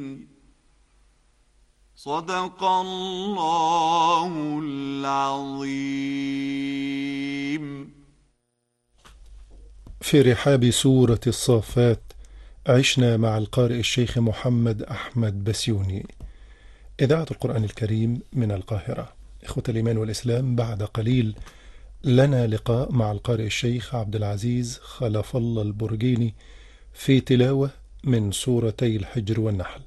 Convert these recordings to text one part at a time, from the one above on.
صدق الله العظيم. في رحاب سورة الصافات عشنا مع القارئ الشيخ محمد أحمد بسيوني، إذاعة القرآن الكريم من القاهرة. إخوة الإيمان والإسلام، بعد قليل لنا لقاء مع القارئ الشيخ عبد العزيز خلف الله البرجيني في تلاوة من سورتي الحجر والنحل.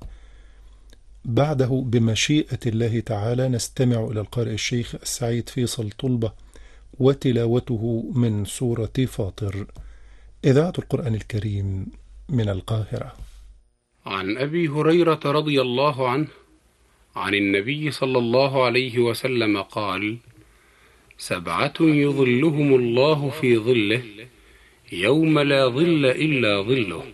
بعده بمشيئة الله تعالى نستمع إلى القارئ الشيخ السعيد فيصل طلبة وتلاوته من سورة فاطر. إذاعة القرآن الكريم من القاهرة. عن أبي هريرة رضي الله عنه عن النبي صلى الله عليه وسلم قال: 7 يظلهم الله في ظله يوم لا ظل إلا ظله: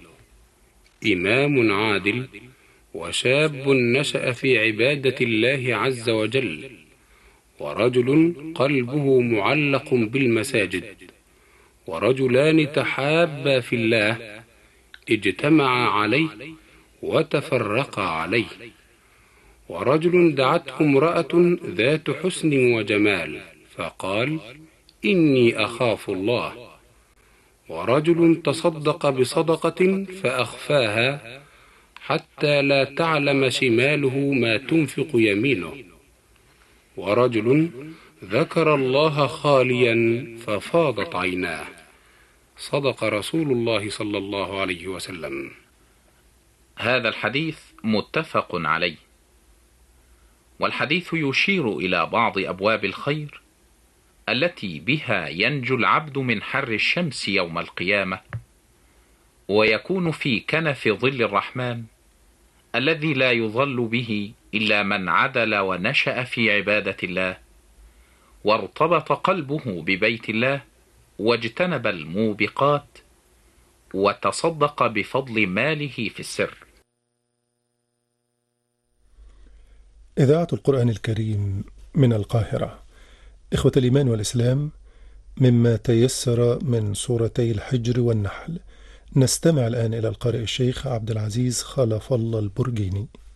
إمام عادل، وشاب نشأ في عبادة الله عز وجل، ورجل قلبه معلق بالمساجد، ورجلان تحابا في الله اجتمعا عليه وتفرقا عليه، ورجل دعته امرأة ذات حسن وجمال فقال: إني أخاف الله، ورجل تصدق بصدقة فأخفاها حتى لا تعلم شماله ما تنفق يمينه، ورجل ذكر الله خاليا ففاضت عيناه. صدق رسول الله صلى الله عليه وسلم. هذا الحديث متفق عليه، والحديث يشير إلى بعض أبواب الخير التي بها ينجو العبد من حر الشمس يوم القيامة، ويكون في كنف ظل الرحمن الذي لا يظل به إلا من عدل ونشأ في عبادة الله، وارتبط قلبه ببيت الله، واجتنب الموبقات، وتصدق بفضل ماله في السر. إذاعة القرآن الكريم من القاهرة. إخوة الإيمان والإسلام، مما تيسر من سورتي الحجر والنحل نستمع الآن إلى القارئ الشيخ عبد العزيز خلف الله البرجيني.